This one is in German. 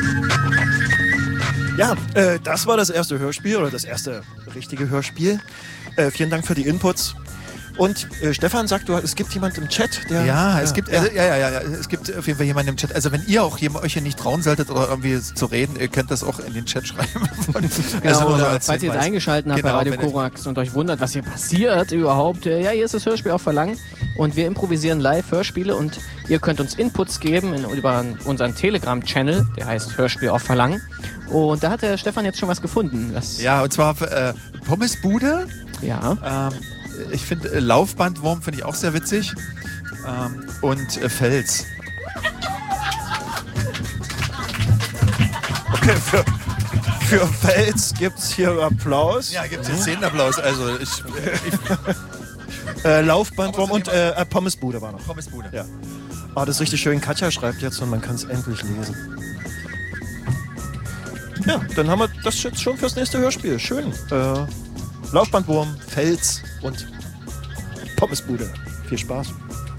Ja, das war das erste Hörspiel oder das erste richtige Hörspiel. Vielen Dank für die Inputs. Und Stefan sagt, es gibt jemanden im Chat, der... Es gibt auf jeden Fall jemanden im Chat. Also wenn ihr auch euch hier nicht trauen solltet oder irgendwie zu reden, ihr könnt das auch in den Chat schreiben. Genau, falls ihr jetzt eingeschaltet habt bei Radio Korax und euch wundert, was hier passiert überhaupt. Hier ist das Hörspiel auf Verlangen und wir improvisieren live Hörspiele und ihr könnt uns Inputs geben über unseren Telegram-Channel, der heißt Hörspiel auf Verlangen. Und da hat der Stefan jetzt schon was gefunden. Und zwar Pommesbude. Ja. Ich finde Laufbandwurm finde ich auch sehr witzig. Und Fels. Okay, für Fels gibt's hier Applaus. Ja, gibt's jetzt 10 Applaus. Also Laufbandwurm und Pommesbude war noch. Pommesbude. Ja. Oh, das ist richtig schön. Katja schreibt jetzt und man kann es endlich lesen. Ja, dann haben wir das jetzt schon fürs nächste Hörspiel. Schön. Laufbandwurm, Fels und Pommesbude. Viel Spaß.